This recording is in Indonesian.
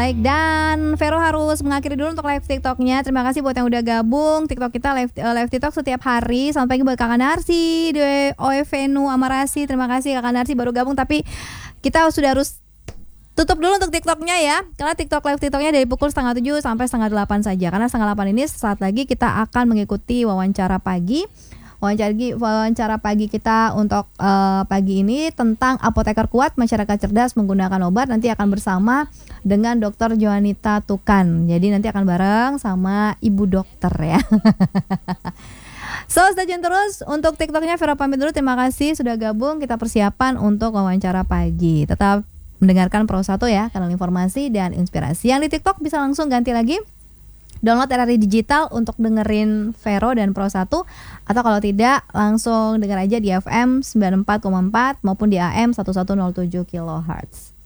Baik, dan Vero harus mengakhiri dulu untuk live TikToknya. Terima kasih buat yang udah gabung. TikTok kita live TikTok setiap hari. Selamat pagi buat Kakak Narsi, Oevenu Amarasi. Terima kasih Kakak Narsi baru gabung, tapi kita sudah harus tutup dulu untuk TikToknya ya. Karena live TikToknya dari pukul 7:30 sampai 7:30 saja. Karena 7:30 ini saat lagi kita akan mengikuti wawancara pagi. Wawancara pagi kita untuk pagi ini tentang apoteker kuat, masyarakat cerdas menggunakan obat. Nanti akan bersama dengan Dr. Joanita Tukan. Jadi nanti akan bareng sama ibu dokter ya. So, stay tune terus untuk TikToknya. Vero pamit dulu, terima kasih sudah gabung. Kita persiapan untuk wawancara pagi. Tetap mendengarkan Pro 1 ya, kanal informasi dan inspirasi. Yang di TikTok bisa langsung ganti lagi, download RRI Digital untuk dengerin Vero dan Pro 1, atau kalau tidak langsung denger aja di FM 94,4 maupun di AM 1107 kHz.